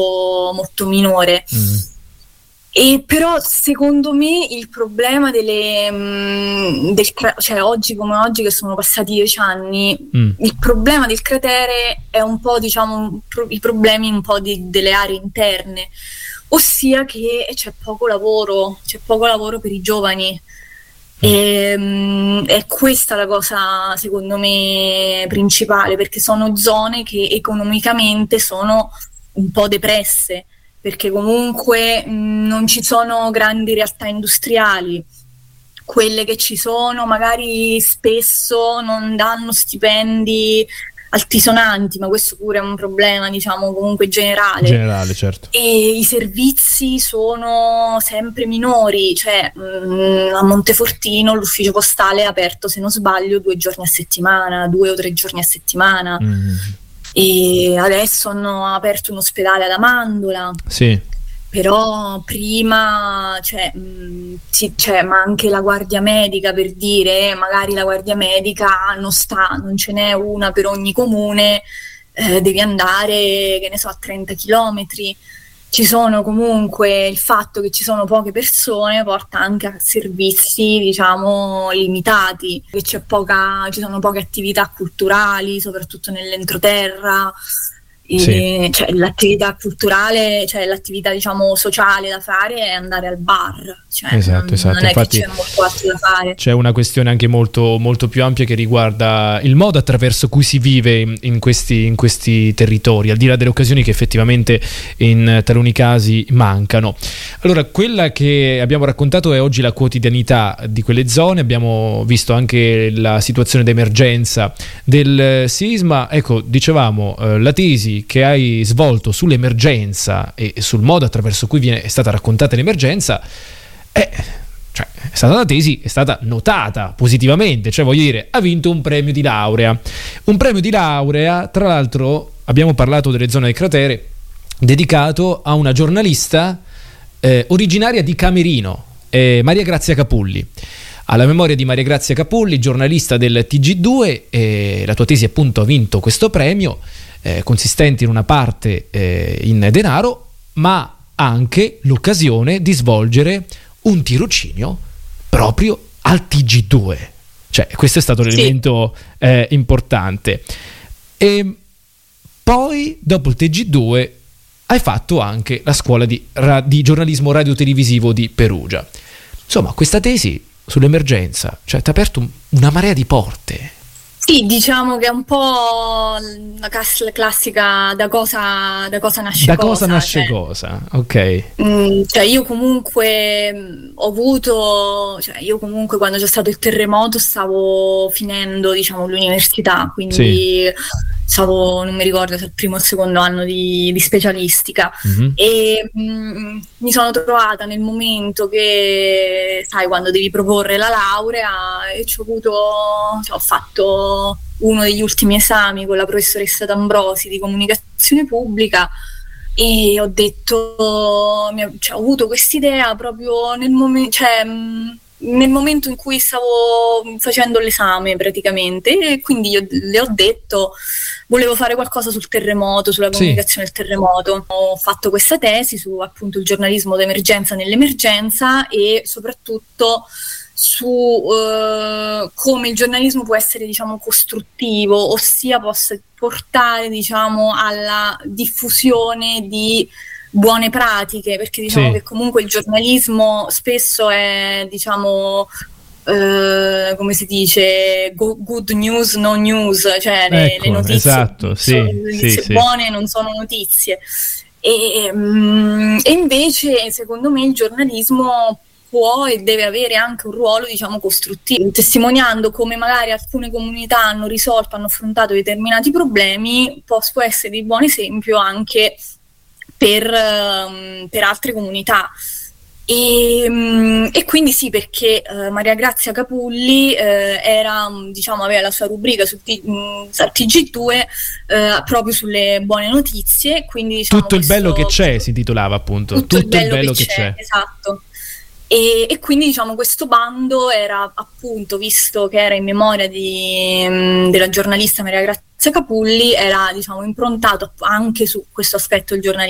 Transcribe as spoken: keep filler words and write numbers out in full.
molto minore. Mm. E però secondo me il problema delle mh, del, cioè oggi come oggi che sono passati dieci anni, mm. il problema del cratere è un po', diciamo, pro, i problemi un po' di, delle aree interne, ossia che c'è poco lavoro, c'è poco lavoro per i giovani. E, mh, è questa la cosa secondo me principale, perché sono zone che economicamente sono un po' depresse, perché comunque mh, non ci sono grandi realtà industriali, quelle che ci sono magari spesso non danno stipendi altisonanti, ma questo pure è un problema, diciamo, comunque generale. Generale, certo. E i servizi sono sempre minori, cioè mh, a Montefortino l'ufficio postale è aperto, se non sbaglio, due giorni a settimana, due o tre giorni a settimana. Mm. E adesso hanno aperto un ospedale ad Amandola. Sì. Però prima, cioè, mh, sì, cioè, ma anche la guardia medica, per dire, magari la guardia medica non sta, non ce n'è una per ogni comune, eh, devi andare, che ne so, a trenta chilometri. Ci sono comunque, il fatto che ci sono poche persone porta anche a servizi, diciamo, limitati, che c'è poca, ci sono poche attività culturali, soprattutto nell'entroterra. E sì. Cioè, l'attività culturale, cioè l'attività, diciamo, sociale da fare è andare al bar, cioè esatto, non, esatto. non è Infatti, che c'è molto altro da fare. C'è una questione anche molto, molto più ampia che riguarda il modo attraverso cui si vive in, in, questi, in questi territori, al di là delle occasioni che effettivamente in taluni casi mancano. Allora, quella che abbiamo raccontato è oggi la quotidianità di quelle zone, abbiamo visto anche la situazione d'emergenza del sisma. Ecco, dicevamo, eh, la tesi che hai svolto sull'emergenza e sul modo attraverso cui viene, è stata raccontata l'emergenza è, cioè, è stata una tesi, è stata notata positivamente, cioè voglio dire, ha vinto un premio di laurea un premio di laurea, tra l'altro abbiamo parlato delle zone del cratere, dedicato a una giornalista eh, originaria di Camerino, eh, Maria Grazia Capulli. Alla memoria di Maria Grazia Capulli, giornalista del T G due, eh, la tua tesi appunto ha vinto questo premio, Eh, consistente in una parte eh, in denaro, ma anche l'occasione di svolgere un tirocinio proprio al T G due. Cioè, questo è stato l'elemento sì. eh, importante. E poi, dopo il T G due, hai fatto anche la scuola di, ra- di giornalismo radiotelevisivo di Perugia. Insomma, questa tesi sull'emergenza, cioè, ti ha aperto un, una marea di porte. Sì, diciamo che è un po' la classica da cosa, da cosa nasce da cosa. Da cosa nasce cioè, cosa, ok. Mh, cioè io comunque mh, ho avuto, cioè io comunque quando c'è stato il terremoto stavo finendo, diciamo, l'università, quindi sì. stavo, non mi ricordo se il primo o il secondo anno di, di specialistica, mm-hmm. e mh, mi sono trovata nel momento che, sai, quando devi proporre la laurea, e ci ho avuto, cioè, ho fatto uno degli ultimi esami con la professoressa D'Ambrosi di comunicazione pubblica e ho detto, cioè, ho avuto quest'idea proprio nel momento, cioè, nel momento in cui stavo facendo l'esame praticamente, e quindi io le ho detto volevo fare qualcosa sul terremoto, sulla comunicazione sì. del terremoto. Ho fatto questa tesi su appunto il giornalismo d'emergenza nell'emergenza e soprattutto su uh, come il giornalismo può essere, diciamo, costruttivo, ossia possa portare, diciamo, alla diffusione di buone pratiche, perché diciamo sì. che comunque il giornalismo spesso è, diciamo, uh, come si dice, go- good news, no news, cioè le, ecco, le notizie, esatto, sì, sono, le notizie sì, buone sì. non sono notizie. E, um, e invece, secondo me, il giornalismo può e deve avere anche un ruolo, diciamo, costruttivo, testimoniando come magari alcune comunità hanno risolto, hanno affrontato determinati problemi, può, può essere di buon esempio anche per, um, per altre comunità. E, um, e quindi sì, perché uh, Maria Grazia Capulli uh, era, diciamo, aveva la sua rubrica sul T- mh, T G due uh, proprio sulle buone notizie, quindi, diciamo, tutto il questo, bello che c'è si titolava appunto, tutto, tutto il bello, il bello che, che c'è, c'è. Esatto. E, e quindi, diciamo, questo bando era appunto, visto che era in memoria di, mh, della giornalista Maria Grazia Capulli, era, diciamo, improntato anche su questo aspetto del giornalismo